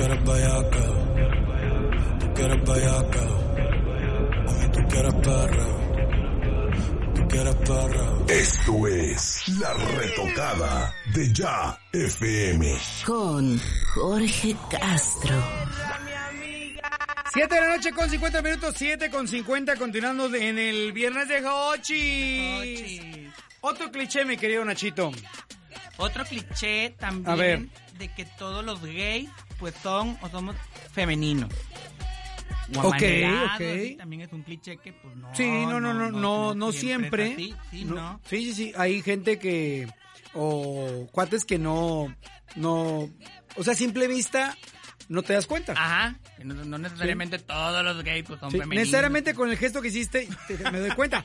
quieres bellaca, tú quieres bellaca, mami, tú quieres perreo. Esto es La Retocada de Ya FM. Con Jorge Castro. 7 de la noche con 50 minutos, 7 con 50, continuando en el viernes de Hochi. Otro cliché, mi querido Nachito. Otro cliché también, a ver, de que todos los gays pues son o somos femeninos. Ok. También es un cliché que pues no. Sí, no siempre. Sí, no. Sí. Hay gente que, o cuates que no, o sea, a simple vista no te das cuenta. Ajá. No necesariamente todos los gays pues son femeninos. Necesariamente con el gesto que hiciste me doy cuenta.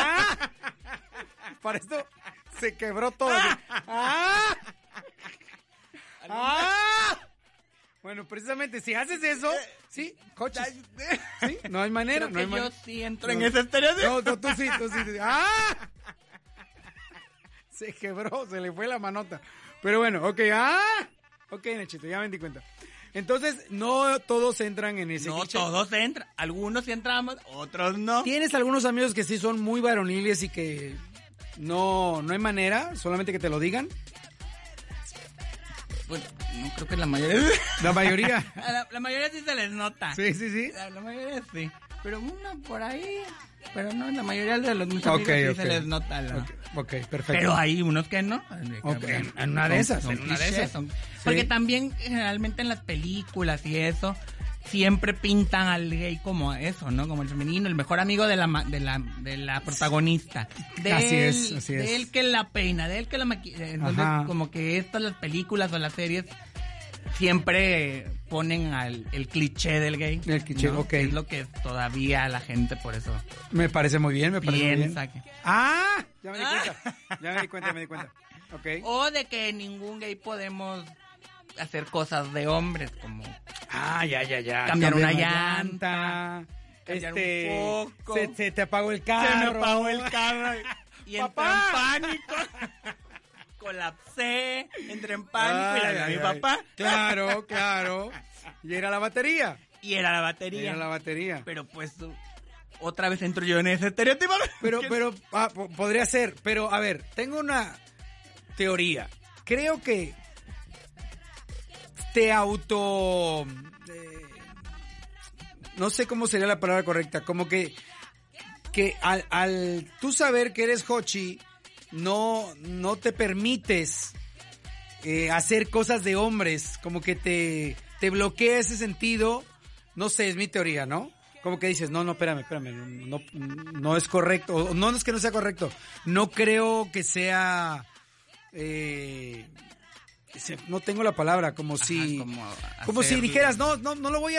Para esto se quebró todo. Bueno, precisamente, si haces eso, sí, coches. Sí, no hay manera. Creo no que hay yo sí entro en ese estereotipo. No, tú sí. Se quebró, se le fue la manota. Pero bueno, ok, ok, Nachito, ya me di cuenta. Entonces, no todos entran en ese cliché. No todos entran, algunos sí entramos, otros no. ¿Tienes algunos amigos que sí son muy varoniles y que no hay manera, solamente que te lo digan? Bueno, no creo que la mayoría. ¿La mayoría? La mayoría sí se les nota. Sí. La mayoría sí. Pero uno por ahí. Pero no, la mayoría de los mis amigos sí se les nota. Ok, perfecto. Pero hay unos que no. Okay. En una de esas. Porque también generalmente en las películas y eso siempre pintan al gay como eso, ¿no? Como el femenino, el mejor amigo de la protagonista. Así es. De él que la peina, de él que la maquilla. Entonces, como que las películas o las series siempre ponen el cliché del gay. El cliché, ¿no? Ok. Es lo que todavía la gente por eso me parece muy bien, piensa que... Ya me di cuenta. Okay. O de que ningún gay podemos hacer cosas de hombres, como ya. Cambiar una llanta, cambiar un foco. Se te apagó el carro. Se me apagó el carro. Y entré en pánico. Colapsé, entré en pánico y la vi a mi papá. Claro. Y era la batería. Pero pues otra vez entro yo en ese estereotipo. Pero podría ser. Pero a ver, tengo una teoría. Creo que te no sé cómo sería la palabra correcta, como que al tú saber que eres Hochi, no te permites hacer cosas de hombres, como que te bloquea ese sentido. No sé, es mi teoría, ¿no? Como que dices, no, espérame, no es correcto, o no es que no sea correcto, no creo que sea, no tengo la palabra, como si dijeras, no lo voy a